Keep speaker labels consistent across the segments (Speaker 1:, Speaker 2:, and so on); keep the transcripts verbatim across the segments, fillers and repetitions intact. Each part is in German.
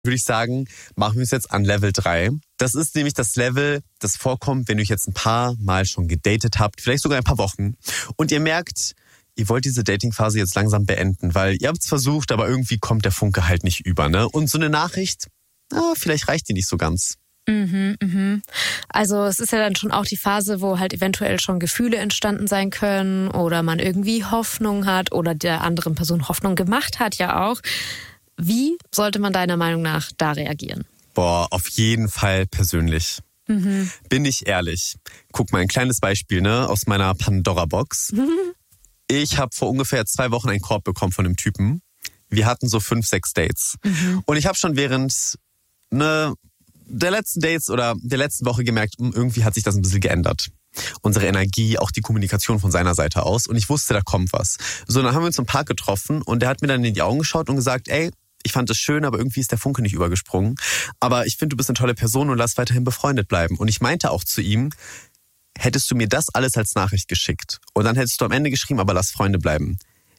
Speaker 1: würde ich sagen, machen wir es jetzt an Level drei. Das ist nämlich das Level, das vorkommt, wenn ihr euch jetzt ein paar Mal schon gedatet habt, vielleicht sogar ein paar Wochen. Und ihr merkt, ihr wollt diese Dating-Phase jetzt langsam beenden, weil ihr habt es versucht, aber irgendwie kommt der Funke halt nicht über, ne? Und so eine Nachricht, ah, vielleicht reicht die nicht so ganz.
Speaker 2: Mhm, mhm. Also es ist ja dann schon auch die Phase, wo halt eventuell schon Gefühle entstanden sein können oder man irgendwie Hoffnung hat oder der anderen Person Hoffnung gemacht hat ja auch. Wie sollte man deiner Meinung nach da reagieren?
Speaker 1: Boah, auf jeden Fall persönlich. Mhm. Bin ich ehrlich. Guck mal, ein kleines Beispiel, ne, aus meiner Pandora-Box. Mhm. Ich habe vor ungefähr zwei Wochen einen Korb bekommen von einem Typen. Wir hatten so fünf, sechs Dates. Mhm. Und ich habe schon während ne, der letzten Dates oder der letzten Woche gemerkt, irgendwie hat sich das ein bisschen geändert. Unsere Energie, auch die Kommunikation von seiner Seite aus. Und ich wusste, da kommt was. So, dann haben wir uns im Park getroffen und der hat mir dann in die Augen geschaut und gesagt, ey, ich fand es schön, aber irgendwie ist der Funke nicht übergesprungen. Aber ich finde, du bist eine tolle Person und lass weiterhin befreundet bleiben. Und ich meinte auch zu ihm, hättest du mir das alles als Nachricht geschickt und dann hättest du am Ende geschrieben, aber lass Freunde bleiben.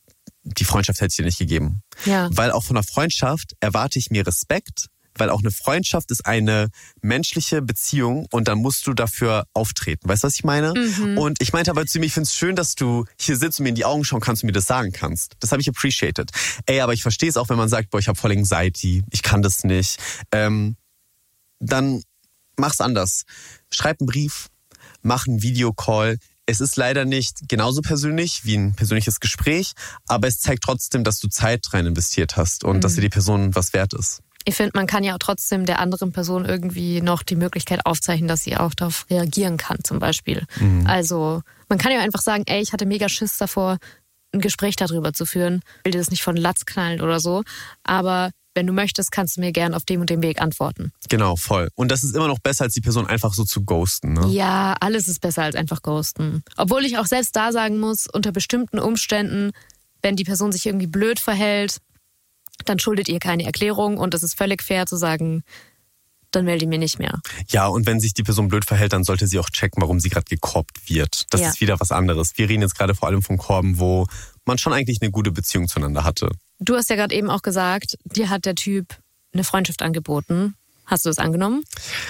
Speaker 1: Die Freundschaft hätte ich dir nicht gegeben.
Speaker 2: Ja.
Speaker 1: Weil auch von einer Freundschaft erwarte ich mir Respekt, weil auch eine Freundschaft ist eine menschliche Beziehung und dann musst du dafür auftreten. Weißt du, was ich meine? Mhm. Und ich meinte aber zu ihm, ich finde es schön, dass du hier sitzt und mir in die Augen schauen kannst und mir das sagen kannst. Das habe ich appreciated. Ey, aber ich verstehe es auch, wenn man sagt, boah, ich habe voll Anxiety, ich kann das nicht. Ähm, dann mach's anders. Schreib einen Brief, mach einen Videocall. Es ist leider nicht genauso persönlich wie ein persönliches Gespräch, aber es zeigt trotzdem, dass du Zeit rein investiert hast und mhm. dass dir die Person was wert ist.
Speaker 2: Ich finde, man kann ja auch trotzdem der anderen Person irgendwie noch die Möglichkeit aufzeichnen, dass sie auch darauf reagieren kann, zum Beispiel. Mhm. Also man kann ja einfach sagen, ey, ich hatte mega Schiss davor, ein Gespräch darüber zu führen. Ich will dir das nicht von Latz knallen oder so, aber wenn du möchtest, kannst du mir gern auf dem und dem Weg antworten.
Speaker 1: Genau, voll. Und das ist immer noch besser, als die Person einfach so zu ghosten, ne?
Speaker 2: Ja, alles ist besser als einfach ghosten. Obwohl ich auch selbst da sagen muss, unter bestimmten Umständen, wenn die Person sich irgendwie blöd verhält, dann schuldet ihr keine Erklärung und es ist völlig fair zu sagen, dann melde ich mir nicht mehr.
Speaker 1: Ja, und wenn sich die Person blöd verhält, dann sollte sie auch checken, warum sie gerade gekorbt wird. Das ja. ist wieder was anderes. Wir reden jetzt gerade vor allem von Korben, wo man schon eigentlich eine gute Beziehung zueinander hatte.
Speaker 2: Du hast ja gerade eben auch gesagt, dir hat der Typ eine Freundschaft angeboten. Hast du das angenommen?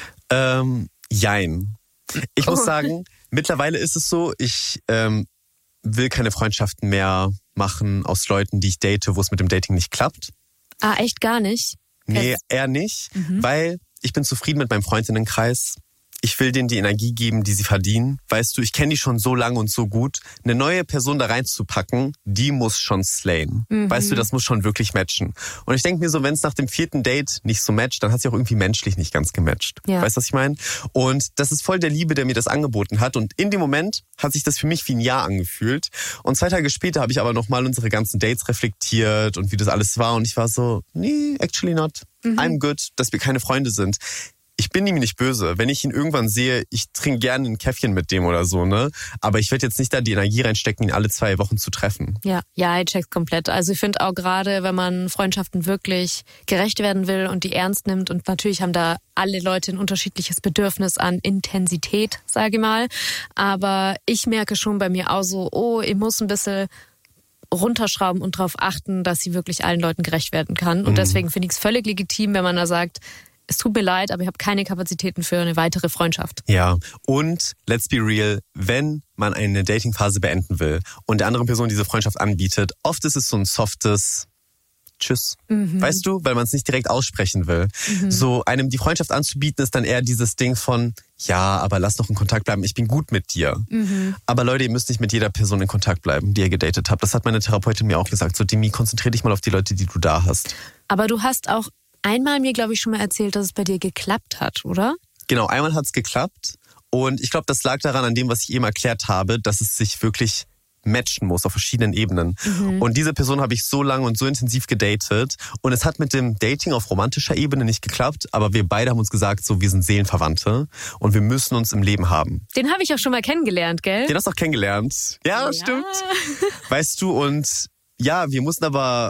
Speaker 1: Ähm, jein. Ich muss sagen, mittlerweile ist es so, ich ähm, will keine Freundschaften mehr machen aus Leuten, die ich date, wo es mit dem Dating nicht klappt.
Speaker 2: Ah, echt gar nicht?
Speaker 1: Nee, eher nicht, mhm. weil ich bin zufrieden mit meinem Freundinnenkreis. Ich will denen die Energie geben, die sie verdienen. Weißt du, ich kenne die schon so lange und so gut. Eine neue Person da reinzupacken, die muss schon slayen. Mhm. Weißt du, das muss schon wirklich matchen. Und ich denke mir so, wenn es nach dem vierten Date nicht so matcht, dann hat sie auch irgendwie menschlich nicht ganz gematcht. Ja. Weißt du, was ich meine? Und das ist voll der Liebe, der mir das angeboten hat. Und in dem Moment hat sich das für mich wie ein Ja angefühlt. Und zwei Tage später habe ich aber nochmal unsere ganzen Dates reflektiert und wie das alles war. Und ich war so, nee, actually not. Mhm. I'm good, dass wir keine Freunde sind. Ich bin ihm nicht böse. Wenn ich ihn irgendwann sehe, ich trinke gerne ein Käffchen mit dem oder so, ne? Aber ich werde jetzt nicht da die Energie reinstecken, ihn alle zwei Wochen zu treffen.
Speaker 2: Ja, ja, ich check's komplett. Also ich finde auch gerade, wenn man Freundschaften wirklich gerecht werden will und die ernst nimmt und natürlich haben da alle Leute ein unterschiedliches Bedürfnis an Intensität, sage ich mal. Aber ich merke schon bei mir auch so, oh, ich muss ein bisschen runterschrauben und darauf achten, dass sie wirklich allen Leuten gerecht werden kann. Und mhm. deswegen finde ich es völlig legitim, wenn man da sagt, es tut mir leid, aber ich habe keine Kapazitäten für eine weitere Freundschaft.
Speaker 1: Ja, und let's be real, wenn man eine Datingphase beenden will und der anderen Person diese Freundschaft anbietet, oft ist es so ein softes Tschüss. Mhm. Weißt du, weil man es nicht direkt aussprechen will. Mhm. So einem die Freundschaft anzubieten, ist dann eher dieses Ding von, ja, aber lass doch in Kontakt bleiben, ich bin gut mit dir. Mhm. Aber Leute, ihr müsst nicht mit jeder Person in Kontakt bleiben, die ihr gedatet habt. Das hat meine Therapeutin mir auch gesagt. So, Demi, konzentrier dich mal auf die Leute, die du da hast.
Speaker 2: Aber du hast auch einmal mir, glaube ich, schon mal erzählt, dass es bei dir geklappt hat, oder?
Speaker 1: Genau, einmal hat es geklappt. Und ich glaube, das lag daran, an dem, was ich eben erklärt habe, dass es sich wirklich matchen muss auf verschiedenen Ebenen. Mhm. Und diese Person habe ich so lange und so intensiv gedatet. Und es hat mit dem Dating auf romantischer Ebene nicht geklappt. Aber wir beide haben uns gesagt, so, wir sind Seelenverwandte. Und wir müssen uns im Leben haben.
Speaker 2: Den habe ich auch schon mal kennengelernt, gell?
Speaker 1: Den hast du auch kennengelernt. Ja, das ja. stimmt. Weißt du, und ja, wir mussten aber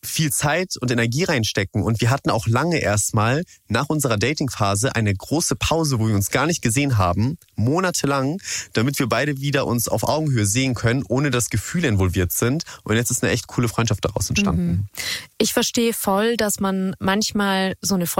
Speaker 1: viel Zeit und Energie reinstecken. Und wir hatten auch lange erstmal nach unserer Dating-Phase eine große Pause, wo wir uns gar nicht gesehen haben, monatelang, damit wir beide wieder uns auf Augenhöhe sehen können, ohne dass Gefühle involviert sind. Und jetzt ist eine echt coole Freundschaft daraus entstanden.
Speaker 2: Ich verstehe voll, dass man manchmal so eine Freundschaft